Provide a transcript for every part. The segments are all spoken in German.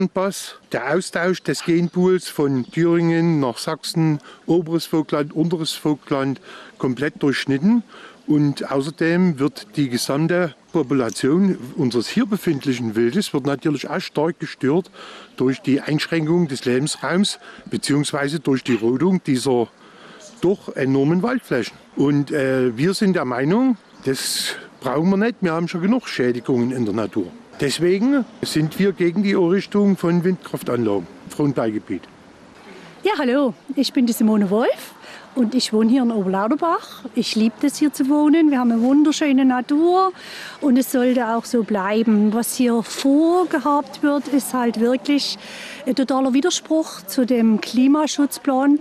Pass, der Austausch des Genpools von Thüringen nach Sachsen, Oberes Vogtland, Unteres Vogtland komplett durchschnitten. Und außerdem wird die gesamte Population unseres hier befindlichen Wildes wird natürlich auch stark gestört durch die Einschränkung des Lebensraums bzw. durch die Rodung dieser doch enormen Waldflächen. Und wir sind der Meinung, das brauchen wir nicht, wir haben schon genug Schädigungen in der Natur. Deswegen sind wir gegen die Errichtung von Windkraftanlagen im Frohnberggebiet. Ja, hallo, ich bin die Simone Wolf und ich wohne hier in Oberlauterbach. Ich liebe es hier zu wohnen. Wir haben eine wunderschöne Natur und es sollte auch so bleiben. Was hier vorgehabt wird, ist halt wirklich ein totaler Widerspruch zu dem Klimaschutzplan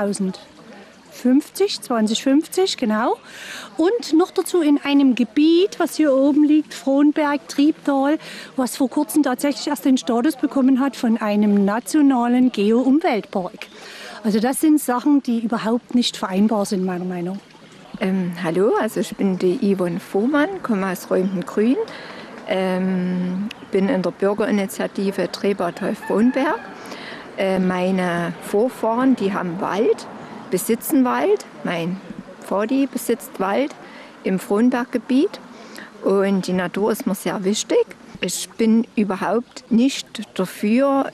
2050, genau. Und noch dazu in einem Gebiet, was hier oben liegt, Frohnberg, Triebtal, was vor kurzem tatsächlich erst den Status bekommen hat von einem nationalen Geo-Umweltpark. Also das sind Sachen, die überhaupt nicht vereinbar sind, meiner Meinung. Hallo, also ich bin die Yvonne Vohmann, komme aus Räumten-Grün, bin in der Bürgerinitiative Trebertal-Frohnberg. Meine Vorfahren, die haben Wald, besitzen Wald. Mein Vati besitzt Wald im Frohnberggebiet und die Natur ist mir sehr wichtig. Ich bin überhaupt nicht dafür,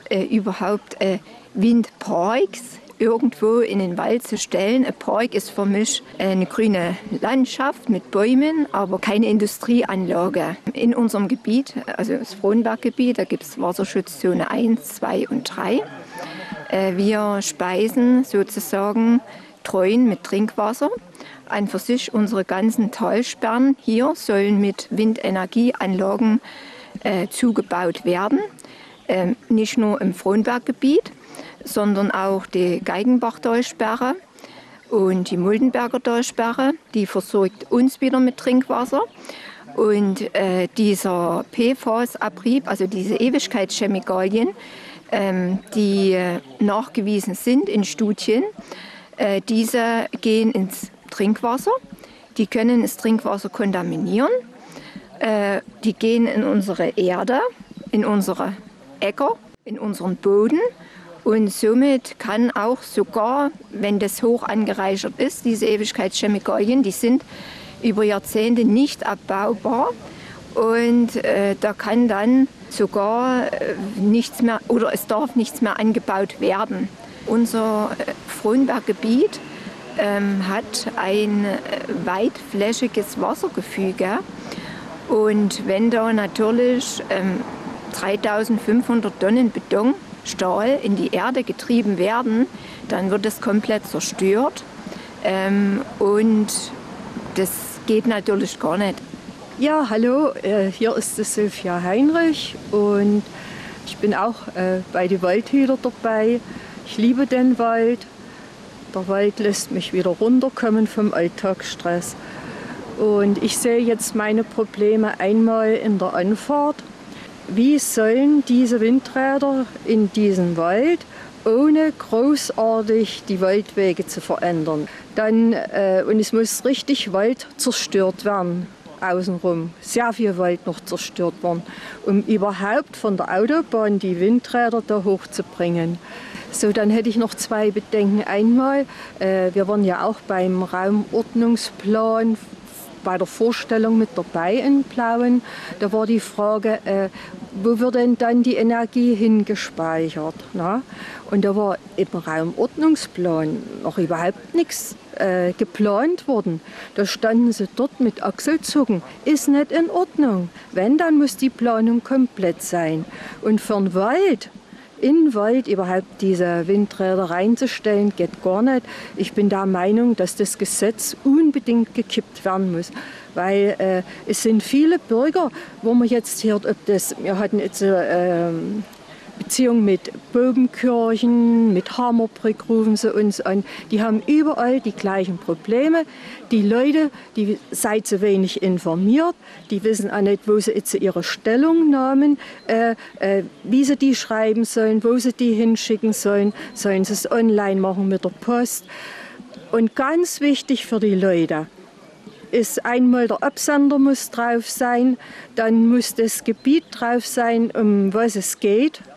Windparks irgendwo in den Wald zu stellen. Ein Park ist für mich eine grüne Landschaft mit Bäumen, aber keine Industrieanlage. In unserem Gebiet, also das Frohnberggebiet, da gibt es Wasserschutzzone 1, 2 und 3. Wir speisen sozusagen Treuen mit Trinkwasser. An für sich unsere ganzen Talsperren hier sollen mit Windenergieanlagen zugebaut werden. Nicht nur im Frohnberggebiet, sondern auch die Geigenbach-Talsperre und die Muldenberger Talsperre. Die versorgt uns wieder mit Trinkwasser. Und dieser PFAS-Abrieb, also diese Ewigkeitschemikalien, die nachgewiesen sind in Studien, diese gehen ins Trinkwasser, die können das Trinkwasser kontaminieren, die gehen in unsere Erde, in unsere Äcker, in unseren Boden und somit kann auch sogar, wenn das hoch angereichert ist, diese Ewigkeitschemikalien, die sind über Jahrzehnte nicht abbaubar und da kann dann sogar nichts mehr oder es darf nichts mehr angebaut werden. Unser Frohnberggebiet hat ein weitflächiges Wassergefüge und wenn da natürlich 3500 Tonnen Betonstahl in die Erde getrieben werden, dann wird es komplett zerstört und das geht natürlich gar nicht. Ja, hallo, hier ist die Sophia Heinrich und ich bin auch bei den Waldhütern dabei. Ich liebe den Wald. Der Wald lässt mich wieder runterkommen vom Alltagsstress. Und ich sehe jetzt meine Probleme einmal in der Anfahrt. Wie sollen diese Windräder in diesem Wald, ohne großartig die Waldwege zu verändern? Und es muss richtig Wald zerstört werden. Außenrum sehr viel Wald noch zerstört worden, um überhaupt von der Autobahn die Windräder da hochzubringen. So, dann hätte ich noch zwei Bedenken. Einmal, wir waren ja auch beim Raumordnungsplan bei der Vorstellung mit dabei in Plauen. Da war die Frage, wo wird denn dann die Energie hingespeichert? Na? Und da war im Raumordnungsplan noch überhaupt nichts geplant worden. Da standen sie dort mit Achselzucken. Ist nicht in Ordnung. Wenn, dann muss die Planung komplett sein. Und für den Wald, in den Wald überhaupt diese Windräder reinzustellen, geht gar nicht. Ich bin der Meinung, dass das Gesetz unbedingt gekippt werden muss. Weil es sind viele Bürger, wo man jetzt hört, wir hatten jetzt Beziehung mit Bobenkirchen, mit Hammerbrück rufen sie uns an. Die haben überall die gleichen Probleme. Die Leute, die seid zu wenig informiert, die wissen auch nicht, wo sie jetzt ihre Stellungnahmen, wie sie die schreiben sollen, wo sie die hinschicken sollen. Sollen sie es online machen mit der Post. Und ganz wichtig für die Leute ist einmal der Absender muss drauf sein, dann muss das Gebiet drauf sein, um was es geht.